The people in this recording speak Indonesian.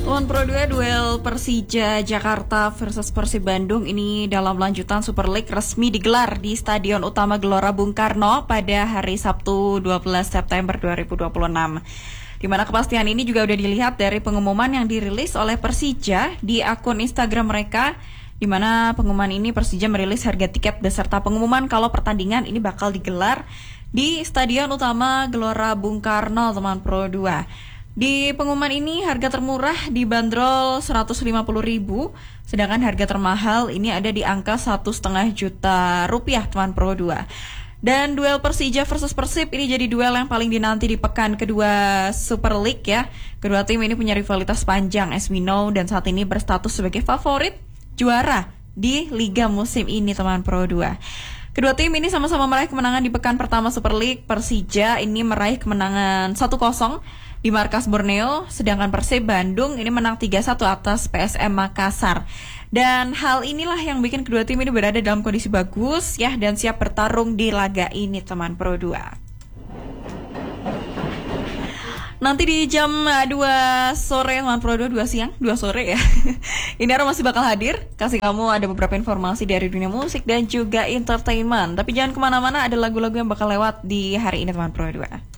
Lawan Pro 2 duel Persija Jakarta versus Persib Bandung ini dalam lanjutan Super League resmi digelar di Stadion Utama Gelora Bung Karno pada hari Sabtu 12 September 2026. Di mana kepastian ini juga udah dilihat dari pengumuman yang dirilis oleh Persija di akun Instagram mereka, di mana pengumuman ini Persija merilis harga tiket beserta pengumuman kalau pertandingan ini bakal digelar di Stadion Utama Gelora Bung Karno, teman Pro 2. Di pengumuman ini harga termurah dibanderol 150.000, sedangkan harga termahal ini ada di angka 1,5 juta rupiah, teman Pro 2. Dan duel Persija versus Persib ini jadi duel yang paling dinanti di pekan kedua Super League ya. Kedua tim ini punya rivalitas panjang as we know, dan saat ini berstatus sebagai favorit juara di Liga musim ini, teman Pro 2. Kedua tim ini sama-sama meraih kemenangan di pekan pertama Super League. Persija ini meraih kemenangan 1-0 di markas Borneo, sedangkan Persib Bandung ini menang 3-1 atas PSM Makassar. Dan hal inilah yang bikin kedua tim ini berada dalam kondisi bagus ya, dan siap bertarung di laga ini, teman Pro 2. Nanti di jam 2 sore, teman Pro 2, 2 siang, 2 sore ya. Ini Ara masih bakal hadir, kasih kamu ada beberapa informasi dari dunia musik dan juga entertainment. Tapi jangan kemana-mana, ada lagu-lagu yang bakal lewat di hari ini, teman Pro 2.